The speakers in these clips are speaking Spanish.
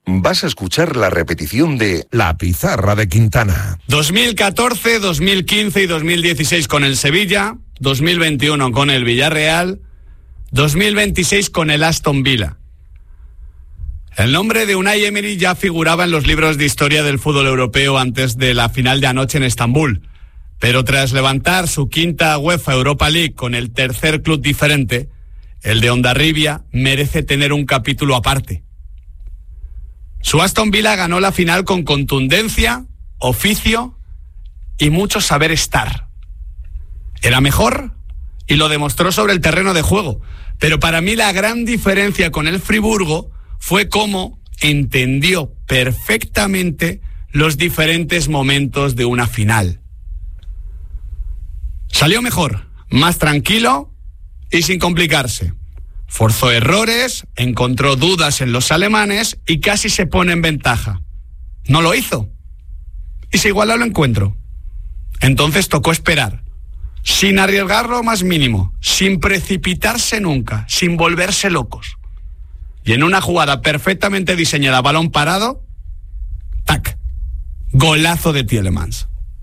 vas a escuchar la repetición de La Pizarra de Quintana. 2014, 2015 y 2016 con el Sevilla, 2021 con el Villarreal, 2026 con el Aston Villa. El nombre de Unai Emery ya figuraba en los libros de historia del fútbol europeo antes de la final de anoche en Estambul, pero tras levantar su quinta UEFA Europa League con el tercer club diferente, el de Hondarribia merece tener un capítulo aparte. Su Aston Villa ganó la final con contundencia, oficio y mucho saber estar. Era mejor y lo demostró sobre el terreno de juego, pero para mí la gran diferencia con el Friburgo fue cómo entendió perfectamente los diferentes momentos de una final. Salió mejor, más tranquilo y sin complicarse. Forzó errores, encontró dudas en los alemanes y casi se pone en ventaja. No lo hizo. Y se igualó el encuentro. Entonces tocó esperar, sin arriesgar lo más mínimo, sin precipitarse nunca, sin volverse locos. Y en una jugada perfectamente diseñada, balón parado, ¡tac! Golazo de Tielemans.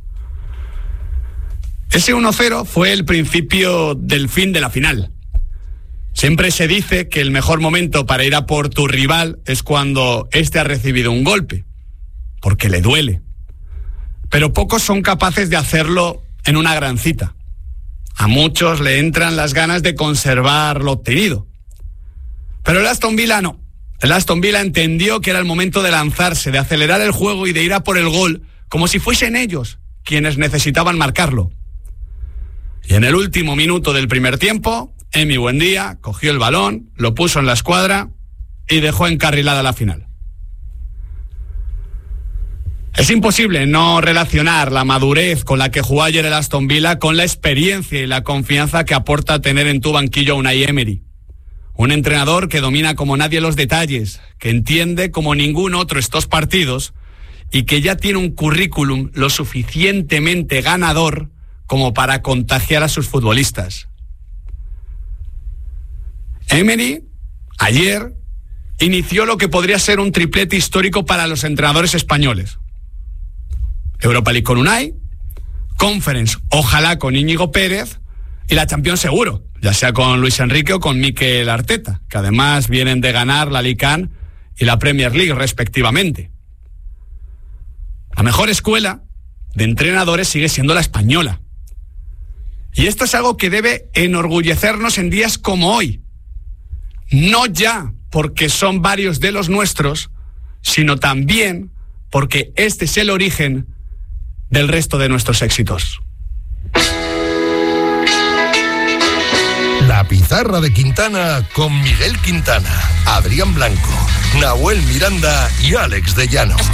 Ese 1-0 fue el principio del fin de la final. Siempre se dice que el mejor momento para ir a por tu rival es cuando éste ha recibido un golpe, porque le duele. Pero pocos son capaces de hacerlo en una gran cita. A muchos le entran las ganas de conservar lo obtenido. Pero el Aston Villa no. El Aston Villa entendió que era el momento de lanzarse, de acelerar el juego y de ir a por el gol, como si fuesen ellos quienes necesitaban marcarlo. Y en el último minuto del primer tiempo, Emi Buendía cogió el balón, lo puso en la escuadra y dejó encarrilada la final. Es imposible no relacionar la madurez con la que jugó ayer el Aston Villa con la experiencia y la confianza que aporta tener en tu banquillo a Unai Emery. Un entrenador que domina como nadie los detalles, que entiende como ningún otro estos partidos y que ya tiene un currículum lo suficientemente ganador como para contagiar a sus futbolistas. Emery, ayer, inició lo que podría ser un triplete histórico para los entrenadores españoles. Europa League con Unai, Conference, ojalá con Íñigo Pérez, y la Champions seguro, ya sea con Luis Enrique o con Mikel Arteta, que además vienen de ganar la Ligue 1 y la Premier League respectivamente. La mejor escuela de entrenadores sigue siendo la española. Y esto es algo que debe enorgullecernos en días como hoy. No ya porque son varios de los nuestros, sino también porque este es el origen del resto de nuestros éxitos. La Pizarra de Quintana con Miguel Quintana, Adrián Blanco, Nahuel Miranda y Alex de Llano.